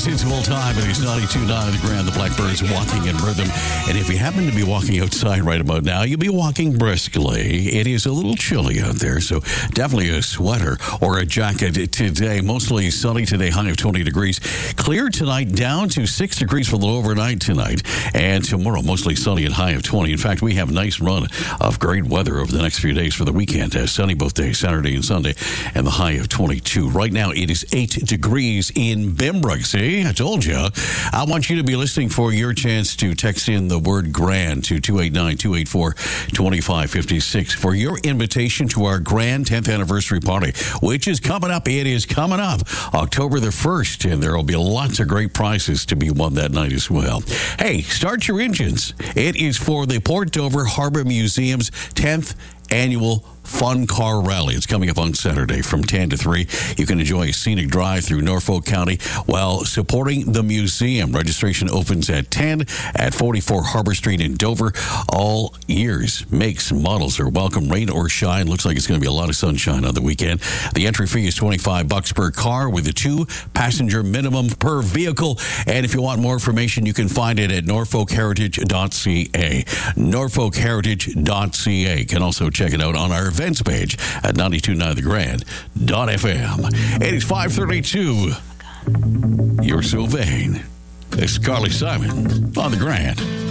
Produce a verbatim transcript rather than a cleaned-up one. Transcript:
Today's Hitsable Time, it is ninety-two point nine The Grand, the Blackbirds walking in rhythm. And if you happen to be walking outside right about now, you'll be walking briskly. It is a little chilly out there, so definitely a sweater or a jacket today. Mostly sunny today, high of twenty degrees. Clear tonight, down to six degrees for the overnight tonight. And tomorrow, mostly sunny and high of twenty. In fact, we have a nice run of great weather over the next few days for the weekend. Uh, sunny both days, Saturday and Sunday, and the high of twenty-two. Right now, it is eight degrees in Bembrook. See, I told you. I want you to be listening for your chance to text in the word grand to two eight nine, two eight four, two five five six for your invitation to our grand tenth anniversary party, which is coming up. It is coming up October the first, and there will be lots of great prizes to be won that night as well. Hey, start your engines. It is for the Port Dover Harbor Museum's tenth annual Fun Car Rally. It's coming up on Saturday from ten to three. You can enjoy a scenic drive through Norfolk County while supporting the museum. Registration opens at ten at forty-four Harbor Street in Dover. All years, makes, models are welcome, rain or shine. Looks like it's going to be a lot of sunshine on the weekend. The entry fee is twenty-five bucks per car with a two passenger minimum per vehicle. And if you want more information, you can find it at norfolk heritage dot c a. norfolk heritage dot c a. Can also check it out on our events page at ninety-two point nine the grand dot f m. It is five thirty-two. You're so vain. It's Carly Simon on the Grand.